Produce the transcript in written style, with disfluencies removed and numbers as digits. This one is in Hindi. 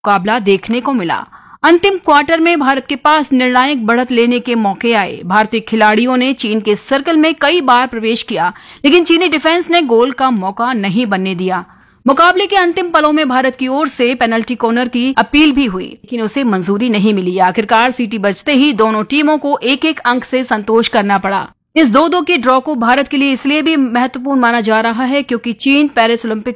मुकाबला देखने को मिला। अंतिम क्वार्टर में भारत के पास निर्णायक बढ़त लेने के मौके आए। भारतीय खिलाड़ियों ने चीन के सर्कल में कई बार प्रवेश किया, लेकिन चीनी डिफेंस ने गोल का मौका नहीं बनने दिया। मुकाबले के अंतिम पलों में भारत की ओर से पेनल्टी कॉर्नर की अपील भी हुई, लेकिन उसे मंजूरी नहीं मिली। आखिरकार सीटी बजते ही दोनों टीमों को एक एक अंक से संतोष करना पड़ा। इस 2-2 के ड्रॉ को भारत के लिए इसलिए भी महत्वपूर्ण माना जा रहा है क्योंकि चीन पेरिस ओलंपिक